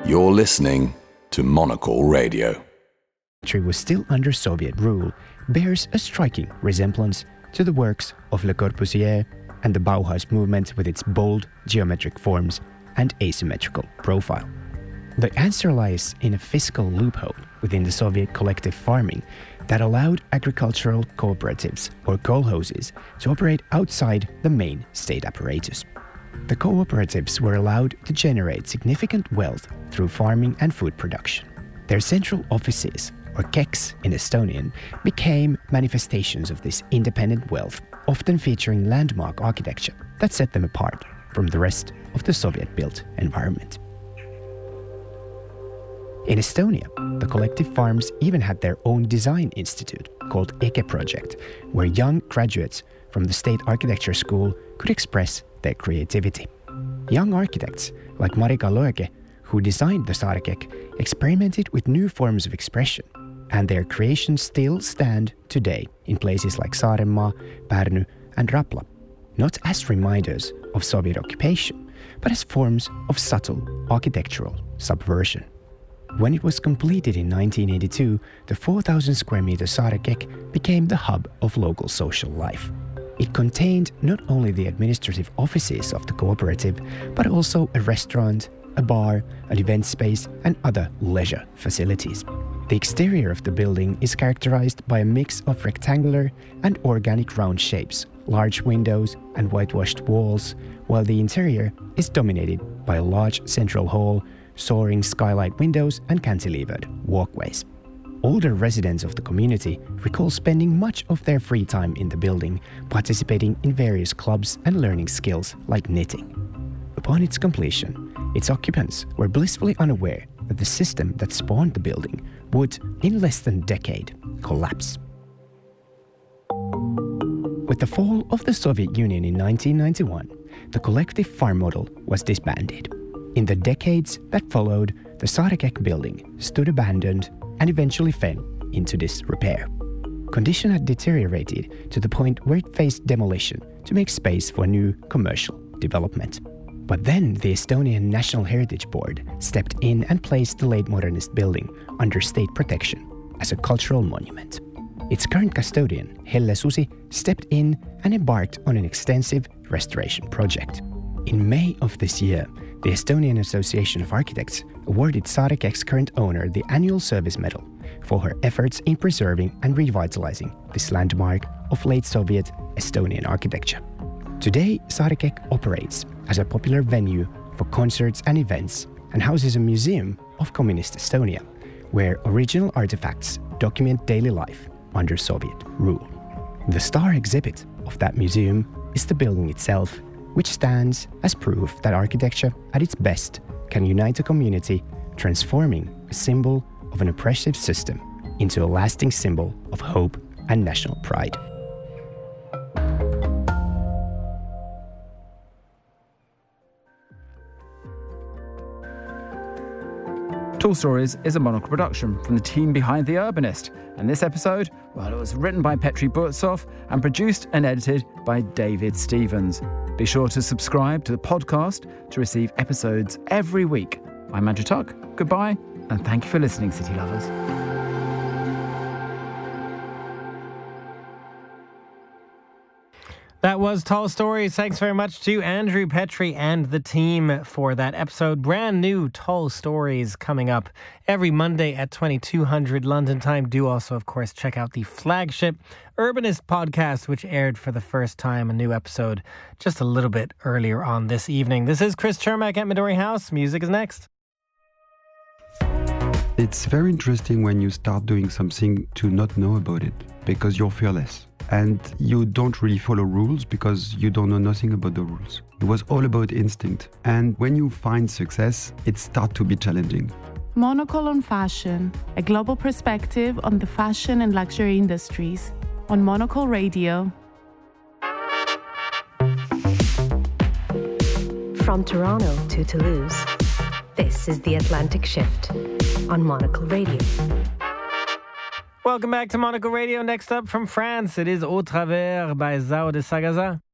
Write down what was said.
You're listening to Monocle Radio. Country was still under Soviet rule bears a striking resemblance to the works of Le Corbusier and the Bauhaus movement with its bold geometric forms and asymmetrical profile. The answer lies in a fiscal loophole within the Soviet collective farming that allowed agricultural cooperatives or kolkhozes to operate outside the main state apparatus. The cooperatives were allowed to generate significant wealth through farming and food production. Their central offices, or keks in Estonian, became manifestations of this independent wealth, often featuring landmark architecture that set them apart from the rest of the Soviet-built environment. In Estonia, the collective farms even had their own design institute called EKE Project, where young graduates from the State Architecture School could express their creativity. Young architects like Marika Loeke, who designed the Saarekek, experimented with new forms of expression, and their creations still stand today in places like Saaremaa, Pärnu, and Rapla, not as reminders of Soviet occupation, but as forms of subtle architectural subversion. When it was completed in 1982, the 4,000 square meter Saarekek became the hub of local social life. It contained not only the administrative offices of the cooperative, but also a restaurant, a bar, an event space, and other leisure facilities. The exterior of the building is characterized by a mix of rectangular and organic round shapes, large windows, and whitewashed walls, while the interior is dominated by a large central hall, soaring skylight windows, and cantilevered walkways. Older residents of the community recall spending much of their free time in the building, participating in various clubs and learning skills like knitting. Upon its completion, its occupants were blissfully unaware that the system that spawned the building would, in less than a decade, collapse. With the fall of the Soviet Union in 1991, the collective farm model was disbanded. In the decades that followed, the Saarekek building stood abandoned and eventually fell into disrepair. Condition had deteriorated to the point where it faced demolition to make space for new commercial development. But then the Estonian National Heritage Board stepped in and placed the late modernist building under state protection as a cultural monument. Its current custodian, Helle Susi, stepped in and embarked on an extensive restoration project. In May of this year, the Estonian Association of Architects awarded Saarekek's current owner the annual service medal for her efforts in preserving and revitalizing this landmark of late Soviet Estonian architecture. Today, Saarekek operates as a popular venue for concerts and events and houses a museum of communist Estonia, where original artifacts document daily life under Soviet rule. The star exhibit of that museum is the building itself, which stands as proof that architecture at its best can unite a community, transforming a symbol of an oppressive system into a lasting symbol of hope and national pride. Tall Stories is a Monocle production from the team behind The Urbanist, and this episode, well, it was written by Petri Burtsov and produced and edited by David Stevens. Be sure to subscribe to the podcast to receive episodes every week. I'm Andrew Tuck. Goodbye, and thank you for listening, City Lovers. That was Tall Stories. Thanks very much to Andrew, Petri, and the team for that episode. Brand new Tall Stories coming up every Monday at 2200 London time. Do also, of course, check out the flagship Urbanist podcast, which aired for the first time, a new episode just a little bit earlier on this evening. This is Chris Chermak at Midori House. Music is next. It's very interesting when you start doing something to not know about it, because you're fearless. And you don't really follow rules because you don't know nothing about the rules. It was all about instinct. And when you find success, it starts to be challenging. Monocle on Fashion, a global perspective on the fashion and luxury industries. On Monocle Radio. From Toronto to Toulouse, this is The Atlantic Shift on Monocle Radio. Welcome back to Monocle Radio. Next up from France, it is Au Travers by Zao de Sagazan.